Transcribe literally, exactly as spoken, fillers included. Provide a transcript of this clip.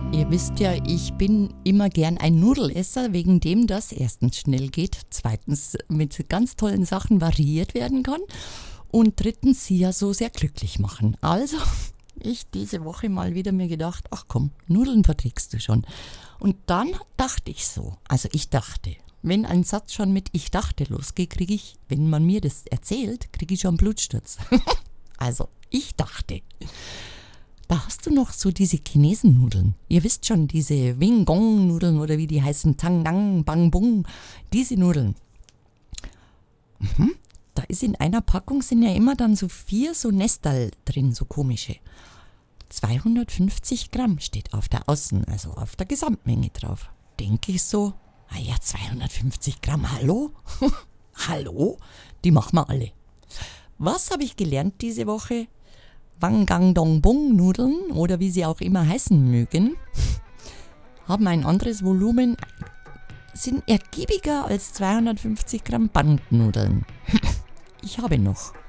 Ihr wisst ja, ich bin immer gern ein Nudelesser, wegen dem das erstens schnell geht, zweitens mit ganz tollen Sachen variiert werden kann und drittens sie ja so sehr glücklich machen. Also ich diese Woche mal wieder mir gedacht, ach komm, Nudeln verträgst du schon. Und dann dachte ich so, also ich dachte, wenn ein Satz schon mit ich dachte losgeht, kriege ich, wenn man mir das erzählt, kriege ich schon Blutsturz. Also ich dachte, da hast du noch so diese Chinesennudeln. Ihr wisst schon, diese Wing-Gong-Nudeln oder wie die heißen, Tang-Nang, Bang-Bung, diese Nudeln. Mhm. Da ist in einer Packung sind ja immer dann so vier so Nestal drin, so komische. zweihundertfünfzig Gramm steht auf der Außen, also auf der Gesamtmenge drauf. Denke ich so, ah ja, zweihundertfünfzig Gramm, hallo? Hallo? Die machen wir alle. Was habe ich gelernt diese Woche? Wang-Gang-Dong-Bung-Nudeln oder wie sie auch immer heißen mögen, haben ein anderes Volumen, sind ergiebiger als zweihundertfünfzig Gramm Bandnudeln. Ich habe noch.